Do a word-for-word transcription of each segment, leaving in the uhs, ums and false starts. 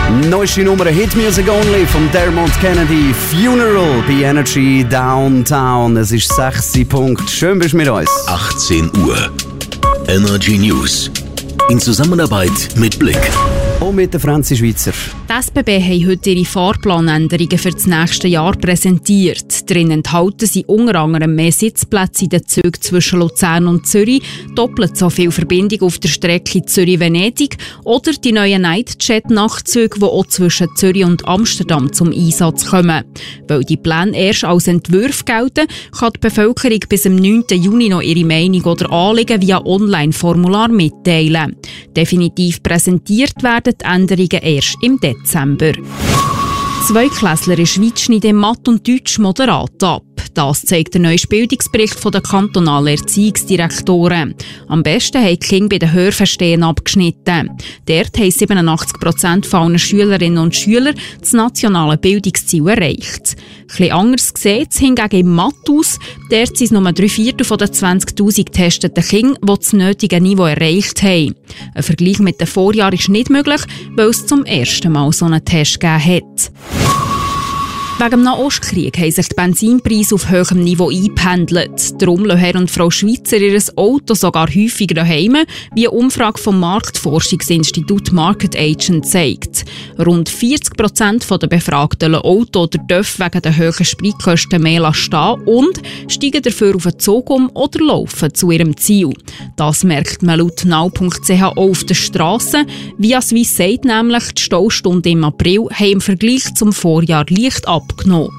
Neueste Nummer Hit Music Only von Dermot Kennedy, Funeral bei Energy Downtown. Es ist sechs Punkt. Schön bist du mit uns. achtzehn Uhr. Energy News. In Zusammenarbeit mit Blick. Und mit der Franzi Schweizer. Die S B B haben heute ihre Fahrplanänderungen für das nächste Jahr präsentiert. Darin enthalten sie unter anderem mehr Sitzplätze in den Zügen zwischen Luzern und Zürich, doppelt so viel Verbindung auf der Strecke Zürich-Venedig oder die neuen Nightjet-Nachtzüge, die auch zwischen Zürich und Amsterdam zum Einsatz kommen. Weil die Pläne erst als Entwürfe gelten, kann die Bevölkerung bis am neunten Juni noch ihre Meinung oder Anliegen via Online-Formular mitteilen. Definitiv präsentiert werden die Änderungen erst im Dezember. Zweiklässler in der Schweiz schneiden Mathe und Deutsch moderat ab. Das zeigt der neue Bildungsbericht der kantonalen Erziehungsdirektoren. Am besten haben die Kinder bei den Hörverstehen abgeschnitten. Dort haben siebenundachtzig Prozent aller Schülerinnen und Schüler das nationale Bildungsziel erreicht. Etwas anders sieht es hingegen im Mathe aus. Dort sind es nur drei Viertel der zwanzigtausend getesteten Kinder, die das nötige Niveau erreicht haben. Ein Vergleich mit dem Vorjahr ist nicht möglich, weil es zum ersten Mal so einen Test gegeben hat. Wegen dem Nahostkrieg haben sich die Benzinpreise auf hohem Niveau eingependelt. Darum lassen Herr und Frau Schweizer ihr Auto sogar häufiger daheim, wie eine Umfrage vom Marktforschungsinstitut Market Agent zeigt. Rund vierzig Prozent der Befragten lassen Auto oder dürfen wegen der hohen Spritkosten mehr stehen und steigen dafür auf den Zug um oder laufen zu ihrem Ziel. Das merkt man laut now punkt c h auch auf der Strasse. Via Swiss sagt nämlich, die Staustunden im April haben im Vergleich zum Vorjahr leicht ab. Genommen.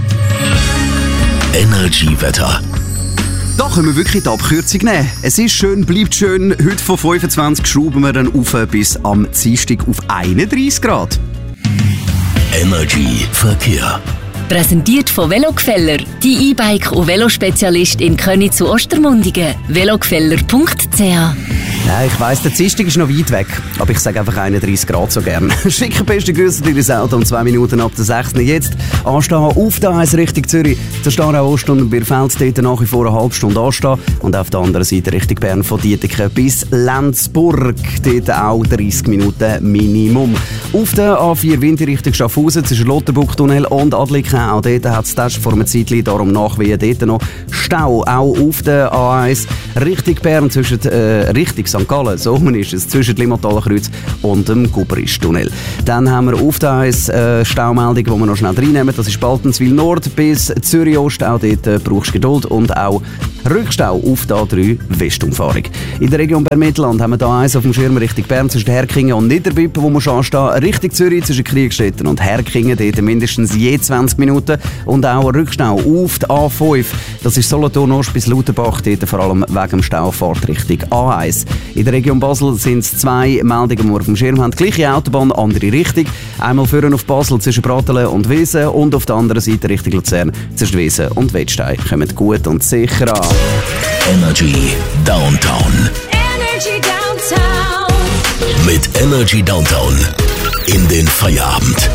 Energy-Wetter. Da können wir wirklich die Abkürzung nehmen. Es ist schön, bleibt schön. Heute von fünfundzwanzig schrauben wir dann auf bis am Dienstag auf einunddreissig Grad. Energy Verkehr. Präsentiert von Velogefeller, die E-Bike- und Velospezialist in Köniz zu Ostermundigen. velogefeller punkt c h. Ja, ich weiss, der Dienstag ist noch weit weg, aber ich sage einfach einunddreissig Grad so gern. Schicke beste Grüße dir ins Auto um zwei Minuten ab der sechsten Jetzt anstehen auf der eins Richtung Zürich. Da stehen auch Oststunden bei Fels dort nach wie vor eine halbe Stunde anstehen. Und auf der anderen Seite Richtung Bern von Dietiken bis Lenzburg. Dort auch dreißig Minuten Minimum. Auf der A vier Wind Richtung Schaffhausen zwischen Lotterbuchtunnel und Adliken. Auch dort hat es das vor einem Zeitchen, darum nachwehen dort noch Stau. Auch auf der A eins Richtung Bern zwischen äh, Richtung Sankt Gallen, so ist es, zwischen Limmatalenkreuz und dem Gubristunnel. Dann haben wir auf der eins äh, Staumeldung, die wir noch schnell reinnehmen. Das ist Baltenswil Nord bis Zürich Ost. Auch dort äh, brauchst du Geduld. Und auch Rückstau auf der A drei Westumfahrung. In der Region Bern-Mittelland haben wir da eins auf dem Schirm Richtung Bern zwischen Herkingen und Niederbippen, wo wir schon anstehen. Richtung Zürich zwischen Kriegstetten und Herkingen, dort mindestens je zwanzig Minuten. Und auch Rückstau auf der A fünf. Das ist Solothurn Ost bis Lauterbach, dort vor allem wegen dem Staufahrt Richtung A eins. In der Region Basel sind es zwei Meldungen, die wir auf dem Schirm haben. Gleiche Autobahn, andere Richtung. Einmal führen auf Basel zwischen Bratelen und Wiesen und auf der anderen Seite Richtung Luzern zwischen Wiesen und Wettstein. Kommt gut und sicher an. Energy Downtown. Energy Downtown. Mit Energy Downtown in den Feierabend.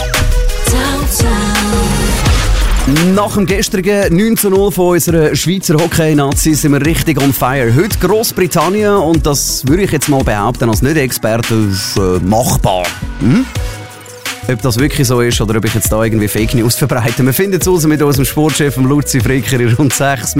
Nach dem gestrigen neun zu null von unserer Schweizer Hockey-Nazi sind wir richtig on fire. Heute Grossbritannien und das würde ich jetzt mal behaupten als Nicht-Experte ist äh, machbar. Hm? Ob das wirklich so ist oder ob ich jetzt da irgendwie Fake News verbreite. Wir finden es raus mit unserem Sportchef Luzi Fricker in rund sechs